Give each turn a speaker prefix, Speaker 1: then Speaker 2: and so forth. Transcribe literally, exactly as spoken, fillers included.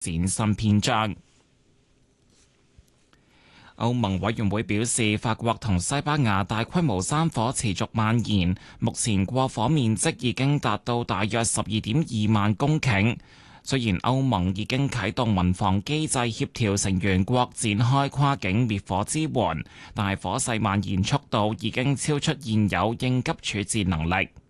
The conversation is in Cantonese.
Speaker 1: 展新篇章。歐盟委員會表示，法國同西班牙大規模山火持續蔓延，目前過火面積已經達到大約十二點二萬公頃。雖然歐盟已經啟動民防機制協調成員國展開跨境滅火支援，但係火勢蔓延速度已經超出現有應急處置能力。